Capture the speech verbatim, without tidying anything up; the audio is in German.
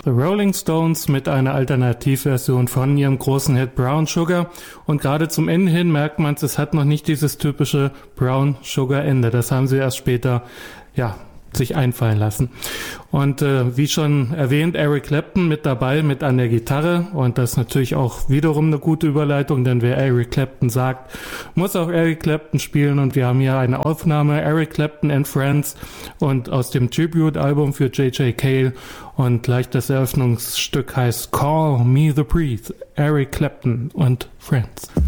The Rolling Stones mit einer Alternativversion von ihrem großen Hit Brown Sugar. Und gerade zum Ende hin merkt man, es hat noch nicht dieses typische Brown Sugar Ende. Das haben sie erst später, ja, sich einfallen lassen. Und äh, wie schon erwähnt, Eric Clapton mit dabei, mit an der Gitarre, und das ist natürlich auch wiederum eine gute Überleitung, denn wer Eric Clapton sagt, muss auch Eric Clapton spielen, und wir haben hier eine Aufnahme, Eric Clapton and Friends, und aus dem Tribute-Album für J J Cale, und gleich das Eröffnungsstück heißt Call Me the Priest, Eric Clapton und Friends.